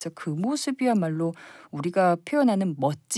진짜 그 모습이야말로 우리가 표현하는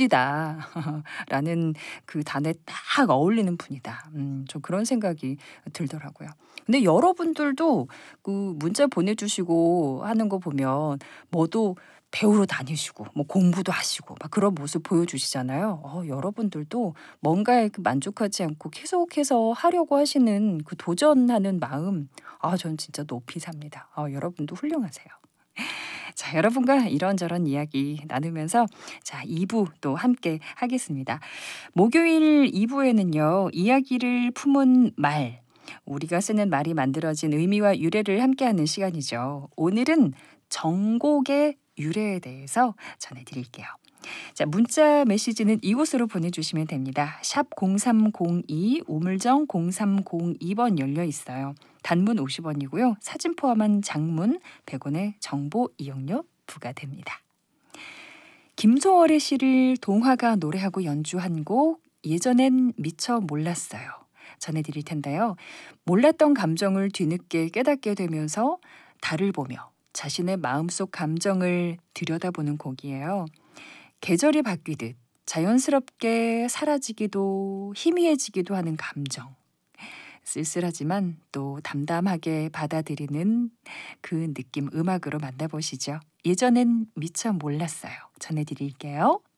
멋지다라는 그 단어에 딱 어울리는 분이다. 좀 그런 생각이 들더라고요. 근데 여러분들도 그 문자 보내주시고 하는 거 보면 뭐도 배우러 다니시고 뭐 공부도 하시고 막 그런 모습 보여주시잖아요. 여러분들도 뭔가에 그 만족하지 않고 계속해서 하려고 하시는 그 도전하는 마음, 전 진짜 높이 삽니다. 여러분도 훌륭하세요. 자, 여러분과 이런저런 이야기 나누면서 자, 2부 또 함께 하겠습니다. 목요일 2부에는요, 이야기를 품은 말, 우리가 쓰는 말이 만들어진 의미와 유래를 함께하는 시간이죠. 오늘은 정곡의 유래에 대해서 전해드릴게요. 자, 문자 메시지는 이곳으로 보내주시면 됩니다. 샵 0302 우물정 0302번 열려 있어요. 단문 50원이고요. 사진 포함한 장문 100원의 정보 이용료 부과됩니다. 김소월의 시를 동화가 노래하고 연주한 곡 예전엔 미처 몰랐어요. 전해드릴 텐데요. 몰랐던 감정을 뒤늦게 깨닫게 되면서 달을 보며 자신의 마음속 감정을 들여다보는 곡이에요. 계절이 바뀌듯 자연스럽게 사라지기도 희미해지기도 하는 감정. 쓸쓸하지만 또 담담하게 받아들이는 그 느낌 음악으로 만나보시죠. 예전엔 미처 몰랐어요. 전해드릴게요.